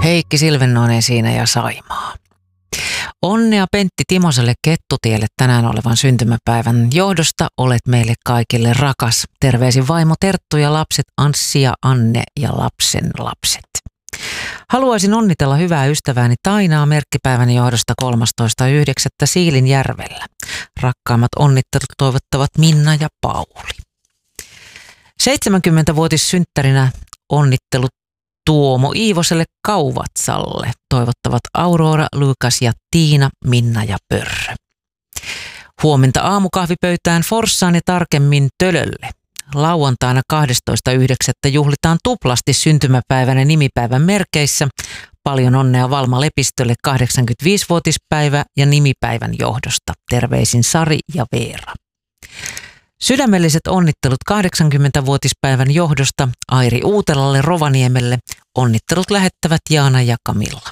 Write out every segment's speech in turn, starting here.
Heikki Silvennoinen siinä ja Saimaa. Onnea Pentti Timoselle Kettutielle tänään olevan syntymäpäivän johdosta. Olet meille kaikille rakas. Terveisin vaimo Terttu ja lapset Anssi ja Anne ja lapsen lapset. Haluaisin onnitella hyvää ystävääni Tainaa merkkipäivän johdosta 13.9. Siilinjärvellä. Rakkaimmat onnittelut toivottavat Minna ja Pauli. 70-vuotissynttärinä onnittelut Tuomo Iivoselle Kauvatsalle. Toivottavat Aurora, Lukas ja Tiina, Minna ja Pörrö. Huomenta aamukahvipöytään Forssaan ja tarkemmin Tölölle. Lauantaina 12.9. juhlitaan tuplasti syntymäpäivän ja nimipäivän merkeissä. Paljon onnea Valma Lepistölle 85-vuotispäivä ja nimipäivän johdosta. Terveisin Sari ja Veera. Sydämelliset onnittelut 80-vuotispäivän johdosta Airi Uutelalle Rovaniemelle. Onnittelut lähettävät Jaana ja Kamilla.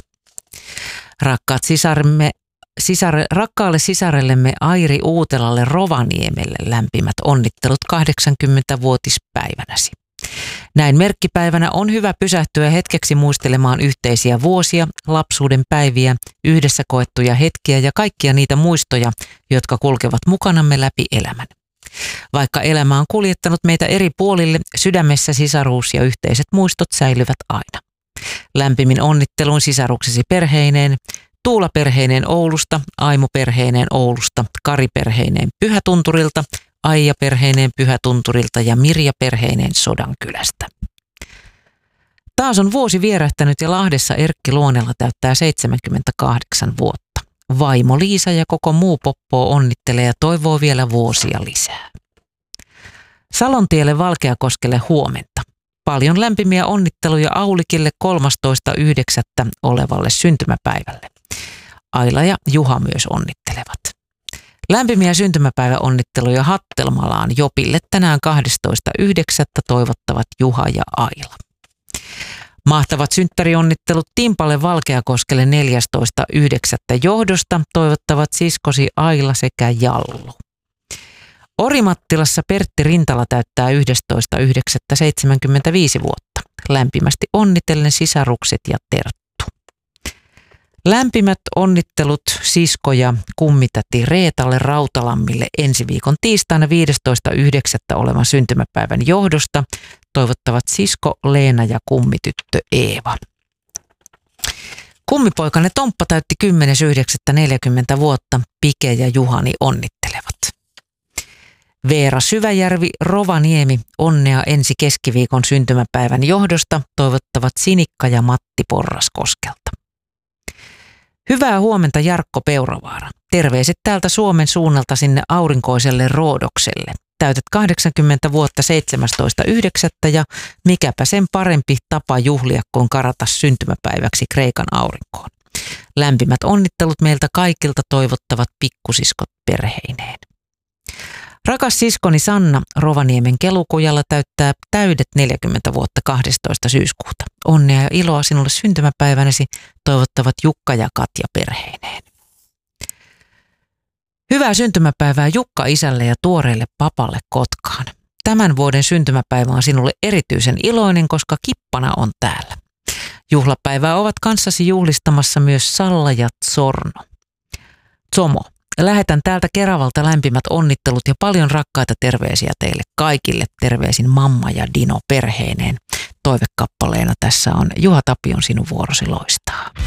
Rakkaalle sisarellemme Airi Uutelalle Rovaniemelle lämpimät onnittelut 80-vuotispäivänäsi. Näin merkkipäivänä on hyvä pysähtyä hetkeksi muistelemaan yhteisiä vuosia, lapsuuden päiviä, yhdessä koettuja hetkiä ja kaikkia niitä muistoja, jotka kulkevat mukanamme läpi elämän. Vaikka elämä on kuljettanut meitä eri puolille, sydämessä sisaruus ja yhteiset muistot säilyvät aina. Lämpimin onnitteluun sisaruksesi perheineen, Tuula perheineen Oulusta, Aimo perheineen Oulusta, Kari perheineen Pyhätunturilta, Aija perheineen Pyhätunturilta ja Mirja perheineen Sodankylästä. Taas on vuosi vierähtänyt ja Lahdessa Erkki Luonella täyttää 78 vuotta. Vaimo Liisa ja koko muu poppo onnittelee ja toivoo vielä vuosia lisää. Salontielle Valkeakoskelle huomenta. Paljon lämpimiä onnitteluja Aulikille 13.9. olevalle syntymäpäivälle. Aila ja Juha myös onnittelevat. Lämpimiä syntymäpäiväonnitteluja Hattelmalaan Jopille tänään 12.9. toivottavat Juha ja Aila. Mahtavat synttärionnittelut Timpalle Valkeakoskelle 14.9. johdosta toivottavat siskosi Aila sekä Jallu. Orimattilassa Pertti Rintala täyttää 11.9.75 vuotta. Lämpimästi onnitellen sisarukset ja Terttu. Lämpimät onnittelut sisko ja kummitäti Reetalle Rautalammille ensi viikon tiistaina 15.9. olevan syntymäpäivän johdosta toivottavat sisko Leena ja kummityttö Eeva. Kummipoikanne Tomppa täytti 10.9.40 vuotta. Pike ja Juhani onnittelevat. Veera Syväjärvi Rovaniemi onnea ensi keskiviikon syntymäpäivän johdosta toivottavat Sinikka ja Matti Porraskoskelta. Hyvää huomenta Jarkko Peuravaara. Terveiset täältä Suomen suunnalta sinne aurinkoiselle Roodokselle. Täytät 80 vuotta 17.9. ja mikäpä sen parempi tapa juhlia kuin karata syntymäpäiväksi Kreikan aurinkoon. Lämpimät onnittelut meiltä kaikilta toivottavat pikkusiskot perheineen. Rakas siskoni Sanna Rovaniemen Kelukujalla täyttää täydet 40 vuotta 12. syyskuuta. Onnea ja iloa sinulle syntymäpäivänäsi toivottavat Jukka ja Katja perheineen. Hyvää syntymäpäivää Jukka isälle ja tuoreelle papalle Kotkaan. Tämän vuoden syntymäpäivä on sinulle erityisen iloinen, koska kippana on täällä. Juhlapäivää ovat kanssasi juhlistamassa myös Salla ja Tsomo. Lähetän täältä Keravalta lämpimät onnittelut ja paljon rakkaita terveisiä teille kaikille. Terveisin mamma ja Dino perheineen. Toivekappaleena tässä on Juha Tapion sinun vuorosi loistaa.